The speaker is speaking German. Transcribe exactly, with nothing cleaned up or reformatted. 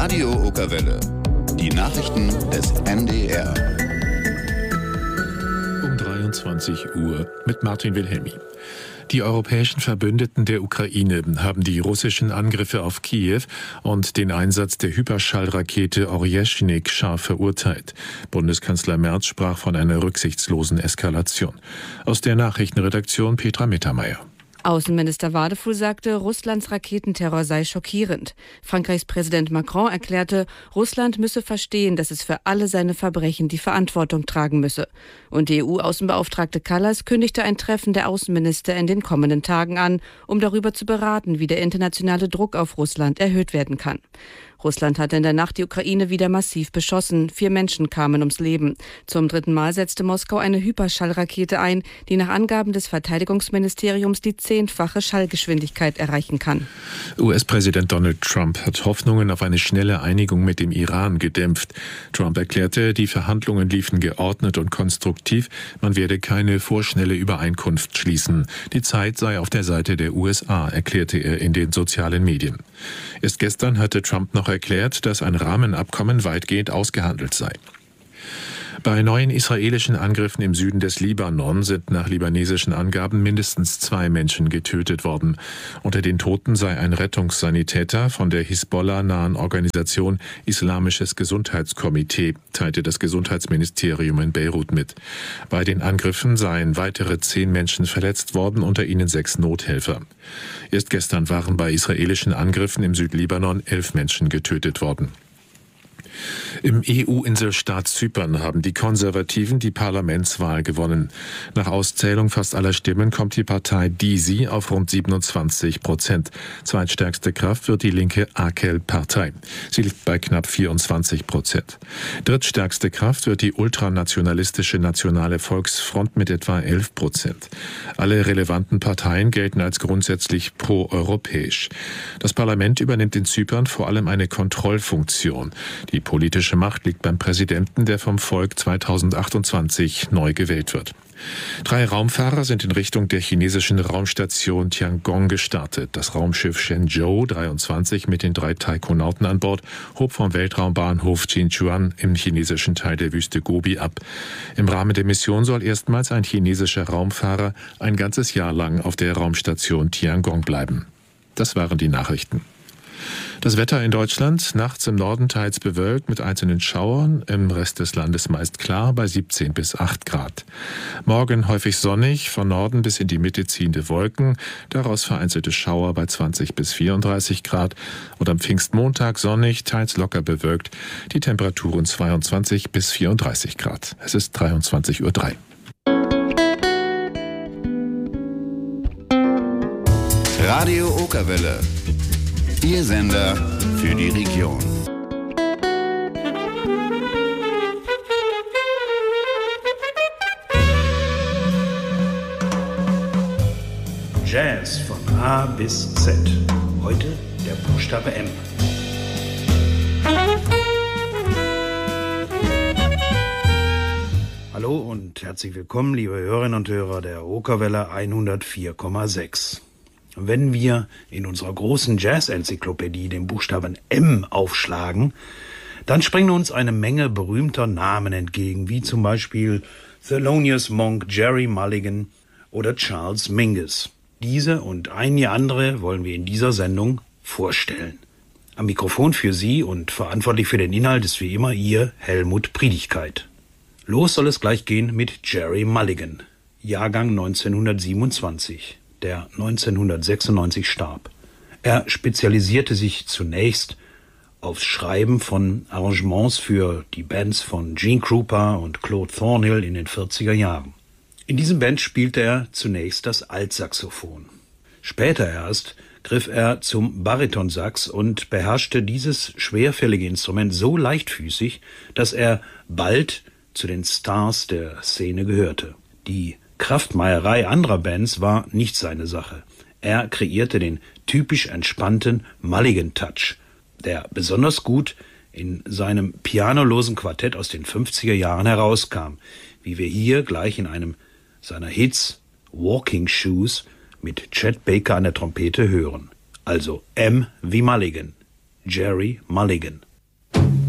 Radio Okerwelle. Die Nachrichten des N D R. Um dreiundzwanzig Uhr mit Martin Wilhelmi. Die europäischen Verbündeten der Ukraine haben die russischen Angriffe auf Kiew und den Einsatz der Hyperschallrakete Oryeshnik scharf verurteilt. Bundeskanzler Merz sprach von einer rücksichtslosen Eskalation. Aus der Nachrichtenredaktion Petra Mittermeier. Außenminister Wadefuhl sagte, Russlands Raketenterror sei schockierend. Frankreichs Präsident Macron erklärte, Russland müsse verstehen, dass es für alle seine Verbrechen die Verantwortung tragen müsse. Und die E U-Außenbeauftragte Kallas kündigte ein Treffen der Außenminister in den kommenden Tagen an, um darüber zu beraten, wie der internationale Druck auf Russland erhöht werden kann. Russland hatte in der Nacht die Ukraine wieder massiv beschossen. Vier Menschen kamen ums Leben. Zum dritten Mal setzte Moskau eine Hyperschallrakete ein, die nach Angaben des Verteidigungsministeriums die zehnfache Schallgeschwindigkeit erreichen kann. U S-Präsident Donald Trump hat Hoffnungen auf eine schnelle Einigung mit dem Iran gedämpft. Trump erklärte, die Verhandlungen liefen geordnet und konstruktiv. Man werde keine vorschnelle Übereinkunft schließen. Die Zeit sei auf der Seite der U S A, erklärte er in den sozialen Medien. Erst gestern hatte Trump noch erklärt, dass ein Rahmenabkommen weitgehend ausgehandelt sei. Bei neuen israelischen Angriffen im Süden des Libanon sind nach libanesischen Angaben mindestens zwei Menschen getötet worden. Unter den Toten sei ein Rettungssanitäter von der Hisbollah-nahen Organisation Islamisches Gesundheitskomitee, teilte das Gesundheitsministerium in Beirut mit. Bei den Angriffen seien weitere zehn Menschen verletzt worden, unter ihnen sechs Nothelfer. Erst gestern waren bei israelischen Angriffen im Südlibanon elf Menschen getötet worden. Im E U-Inselstaat Zypern haben die Konservativen die Parlamentswahl gewonnen. Nach Auszählung fast aller Stimmen kommt die Partei DİSİ auf rund siebenundzwanzig Prozent. Zweitstärkste Kraft wird die linke AKEL-Partei. Sie liegt bei knapp vierundzwanzig Prozent. Drittstärkste Kraft wird die ultranationalistische Nationale Volksfront mit etwa elf Prozent. Alle relevanten Parteien gelten als grundsätzlich pro-europäisch. Das Parlament übernimmt in Zypern vor allem eine Kontrollfunktion. Die politische Macht liegt beim Präsidenten, der vom Volk zweitausendachtundzwanzig neu gewählt wird. Drei Raumfahrer sind in Richtung der chinesischen Raumstation Tiangong gestartet. Das Raumschiff Shenzhou dreiundzwanzig mit den drei Taikonauten an Bord hob vom Weltraumbahnhof Jinchuan im chinesischen Teil der Wüste Gobi ab. Im Rahmen der Mission soll erstmals ein chinesischer Raumfahrer ein ganzes Jahr lang auf der Raumstation Tiangong bleiben. Das waren die Nachrichten. Das Wetter in Deutschland, nachts im Norden teils bewölkt mit einzelnen Schauern, im Rest des Landes meist klar bei siebzehn bis acht Grad. Morgen häufig sonnig, von Norden bis in die Mitte ziehende Wolken, daraus vereinzelte Schauer bei zwanzig bis vierunddreißig Grad und am Pfingstmontag sonnig, teils locker bewölkt, die Temperaturen zweiundzwanzig bis vierunddreißig Grad. Es ist dreiundzwanzig Uhr drei. Radio Okerwelle. Ihr Sender für die Region. Jazz von A bis Z. Heute der Buchstabe M. Hallo und herzlich willkommen, liebe Hörerinnen und Hörer der Okerwelle hundertvier Komma sechs. Wenn wir in unserer großen Jazz-Enzyklopädie den Buchstaben M aufschlagen, dann springen uns eine Menge berühmter Namen entgegen, wie zum Beispiel Thelonious Monk, Gerry Mulligan oder Charles Mingus. Diese und einige andere wollen wir in dieser Sendung vorstellen. Am Mikrofon für Sie und verantwortlich für den Inhalt ist wie immer Ihr Helmut Priedigkeit. Los soll es gleich gehen mit Gerry Mulligan, Jahrgang neunzehnhundertsiebenundzwanzig. Der neunzehnhundertsechsundneunzig starb. Er spezialisierte sich zunächst aufs Schreiben von Arrangements für die Bands von Gene Krupa und Claude Thornhill in den vierziger Jahren. In diesem Band spielte er zunächst das Altsaxophon. Später erst griff er zum Baritonsax und beherrschte dieses schwerfällige Instrument so leichtfüßig, dass er bald zu den Stars der Szene gehörte. Die Kraftmeierei anderer Bands war nicht seine Sache. Er kreierte den typisch entspannten Mulligan-Touch, der besonders gut in seinem pianolosen Quartett aus den fünfziger Jahren herauskam, wie wir hier gleich in einem seiner Hits Walking Shoes mit Chet Baker an der Trompete hören. Also M wie Mulligan, Gerry Mulligan.